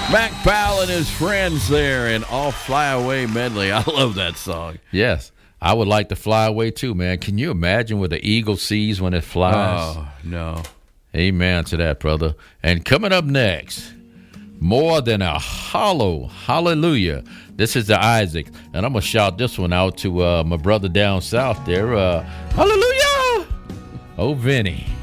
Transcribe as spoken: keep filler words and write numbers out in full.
Mac Powell and his friends there in Off Fly Away medley. I love that song. Yes. I would like to fly away too, man. Can you imagine what the eagle sees when it flies? Oh, no. Amen to that, brother. And coming up next, more than a hollow hallelujah. This is the Isaac. And I'm going to shout this one out to uh, my brother down south there. Uh, hallelujah! Oh, Vinny.